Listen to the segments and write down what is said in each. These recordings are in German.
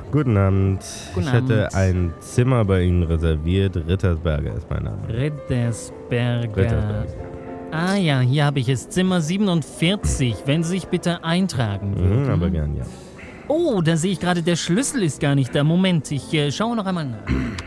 Guten Abend. Guten Ich hätte Abend. ein Zimmer bei Ihnen reserviert. Rittersberger ist mein Name. Rittersberger. Ah ja, hier habe ich es. Zimmer 47. Wenn Sie sich bitte eintragen würden. Aber gern, ja. Oh, da sehe ich gerade, der Schlüssel ist gar nicht da. Moment, ich schaue noch einmal nach.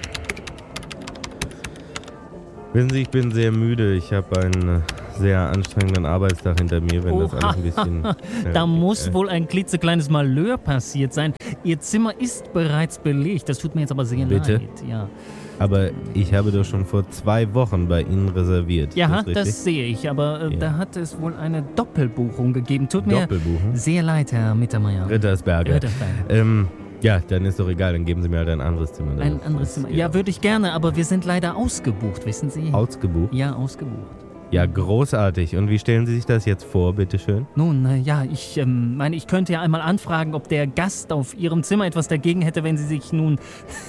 Wissen Sie, ich bin sehr müde. Ich habe einen sehr anstrengenden Arbeitstag hinter mir, wenn das alles ein bisschen... Da muss wohl ein klitzekleines Malheur passiert sein. Ihr Zimmer ist bereits belegt. Das tut mir jetzt aber sehr Bitte? leid. Ja, Aber ich habe doch schon vor 2 Wochen bei Ihnen reserviert. ja, Ist richtig? das sehe ich. Aber Ja. da hat es wohl eine Doppelbuchung gegeben. Tut mir Doppelbuchung? sehr leid, Herr Mittermeier. Rittersberger. Rittersberger. Ja, dann ist doch egal. Dann geben Sie mir halt ein anderes Zimmer. Dann Ein anderes Zimmer. Ja, würde ich gerne, aber wir sind leider ausgebucht, wissen Sie? Ausgebucht? Ja, ausgebucht. Ja, großartig. Und wie stellen Sie sich das jetzt vor, bitteschön? Nun, ja, ich meine, ich könnte ja einmal anfragen, ob der Gast auf Ihrem Zimmer etwas dagegen hätte, wenn Sie sich nun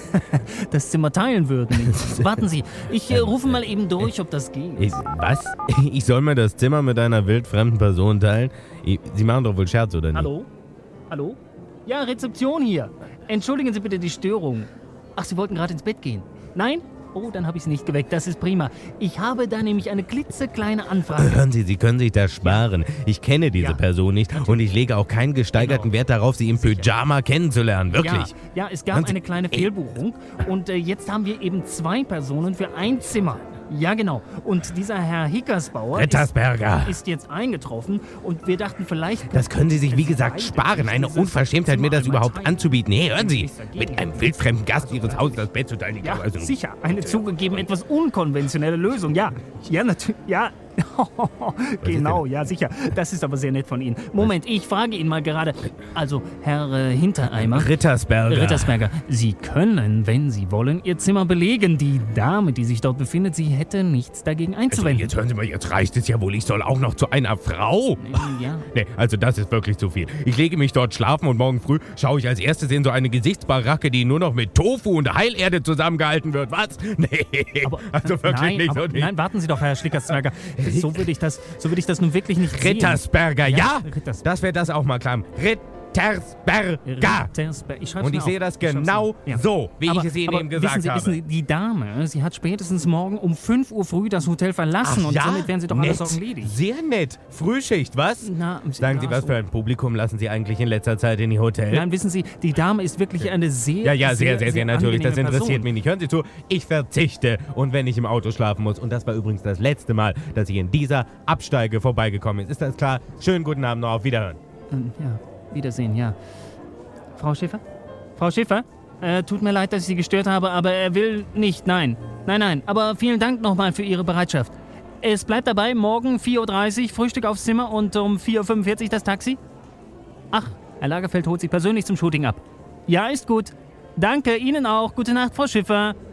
das Zimmer teilen würden. Warten Sie, ich rufe mal eben durch, ob das geht. Was? Ich soll mir das Zimmer mit einer wildfremden Person teilen? Sie machen doch wohl Scherz, oder nicht? Hallo? Hallo? Ja, Rezeption hier. Entschuldigen Sie bitte die Störung. Ach, Sie wollten gerade ins Bett gehen? Nein? Oh, dann habe ich Sie nicht geweckt. Das ist prima. Ich habe da nämlich eine klitzekleine Anfrage. Hören Sie, Sie können sich das sparen. Ich kenne diese Ja, Person nicht und ich lege auch keinen gesteigerten Genau. Wert darauf, sie im Pyjama kennenzulernen. Wirklich. Ja, es gab Hören Sie- eine kleine Fehlbuchung und jetzt haben wir eben 2 Personen für ein Zimmer. Ja, genau. Und dieser Herr Hickersbauer Rittersberger. ist jetzt eingetroffen und wir dachten vielleicht... Das können Sie sich, wie gesagt, sparen. Eine Unverschämtlich, mir das überhaupt anzubieten. Hey, hören Sie, mit einem wildfremden Gast Ihres Hauses das Bett zu teilen. ich Ja, glaube, also- sicher. Eine zugegeben etwas unkonventionelle Lösung. Ja, ja, natürlich. Ja, genau, ja, sicher. Das ist aber sehr nett von Ihnen. Moment, ich frage ihn mal gerade. Also, Herr Hintereimer. Rittersberger. Sie können, wenn Sie wollen, Ihr Zimmer belegen. Die Dame, die sich dort befindet, sie hätte nichts dagegen Also, einzuwenden. jetzt hören Sie mal, jetzt reicht es ja wohl. Ich soll auch noch zu einer Frau? Ja. Nee, also das ist wirklich zu viel. Ich lege mich dort schlafen und morgen früh schaue ich als erstes in so eine Gesichtsbaracke, die nur noch mit Tofu und Heilerde zusammengehalten wird. Was? Nee, also wirklich nein, nicht aber, so nicht. nein, warten Sie doch, Herr Schlickersberger. So würde ich das nun wirklich nicht sehen. Rittersberger, ja? Rittersberger. Dass wir das auch mal klar haben. Rittersberger. Rittersberger. Ich schreib's Und mir ich sehe auf. das Ich schreib's genau auf. Ja. so, wie ich es Ihnen eben gesagt wissen habe. Sie, die Dame, sie hat spätestens morgen um 5 Uhr früh das Hotel verlassen und somit werden Sie doch alle nett. Sorgen erledigt. Sehr nett. Frühschicht, was? Na, Sagen Sie, was für ein Publikum lassen Sie eigentlich in letzter Zeit in die Hotels? Nein, wissen Sie, die Dame ist wirklich eine sehr, Ja, sehr natürlich. Das angenehme interessiert Person. mich nicht. Hören Sie zu, ich verzichte. Und wenn ich im Auto schlafen muss, und das war übrigens das letzte Mal, dass ich in dieser Absteige vorbeigekommen ist das klar? Schönen guten Abend noch, auf Wiederhören. Ja, Wiedersehen, ja. Frau Schäfer? Frau Schäfer? Tut mir leid, dass ich Sie gestört habe, aber er will nicht, nein. Nein, aber vielen Dank nochmal für Ihre Bereitschaft. Es bleibt dabei, morgen 4:30 Uhr Frühstück aufs Zimmer und um 4:45 Uhr das Taxi? Ach, Herr Lagerfeld holt Sie persönlich zum Shooting ab. Ja, ist gut. Danke, Ihnen auch. Gute Nacht, Frau Schiffer.